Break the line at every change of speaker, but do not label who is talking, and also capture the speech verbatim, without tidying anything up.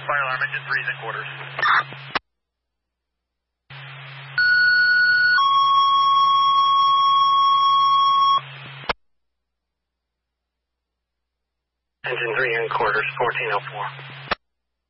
Fire alarm, engine three is in quarters. Engine three in quarters, fourteen oh four.